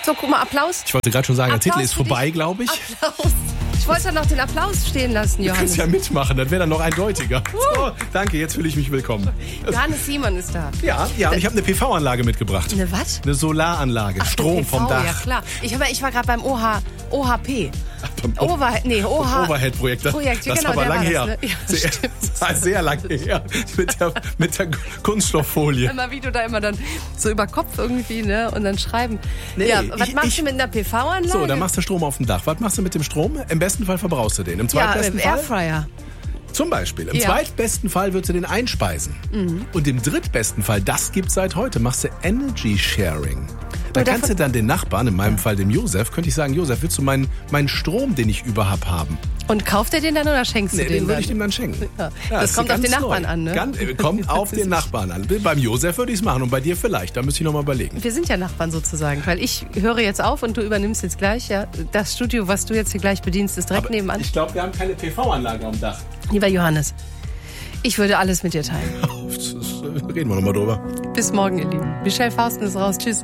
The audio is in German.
So, guck mal, Applaus. Ich wollte gerade schon sagen, Applaus der Titel ist für vorbei, dich. glaube ich. Applaus. Ich wollte doch noch den Applaus stehen lassen, Du Johannes. kannst ja mitmachen, das wäre dann noch eindeutiger. So, danke, jetzt fühle ich mich willkommen. Johannes Simon ist da. Ja, und ich habe eine PV-Anlage mitgebracht. Eine was? Eine Solaranlage, Strom PV, vom Dach. Ja, klar. Ich war gerade beim OHP. Overhead-Projekt. Das Projekt, ist genau, aber der lang war her. das, ne? Ja, Sehr lang her. Mit der Kunststofffolie. Immer wie du da immer dann so über Kopf irgendwie, ne? Und dann schreiben. Nee, ja, was machst du mit einer PV-Anlage? So, dann machst du Strom auf dem Dach. Was machst du mit dem Strom? Im besten Fall verbrauchst du den. Im zweitbesten Fall? Airfryer. Zum Beispiel. Im Ja. zweitbesten Fall würdest du den einspeisen. Und im drittbesten Fall, das gibt's seit heute, machst du Energy Sharing. Da kannst du dann den Nachbarn, in meinem Fall dem Josef, könnte ich sagen, Josef, willst du meinen Strom, den ich überhaupt haben? Und kauft er den dann oder schenkst du den Den würde dann? ich dem dann schenken. Ja. Ja, Das kommt auf ganz den Nachbarn neu. an, ne? Kommt auf den Nachbarn an. Beim Josef würde ich es machen und bei dir vielleicht. Da müsste ich noch mal überlegen. Wir sind ja Nachbarn sozusagen, weil ich höre jetzt auf und du übernimmst jetzt gleich. Ja, das Studio, was du jetzt hier gleich bedienst, ist direkt nebenan. Ich glaube, wir haben keine PV-Anlage am Dach. Lieber Johannes, ich würde alles mit dir teilen. Reden wir noch mal drüber. Bis morgen, ihr Lieben. Michelle Fausten ist raus. Tschüss.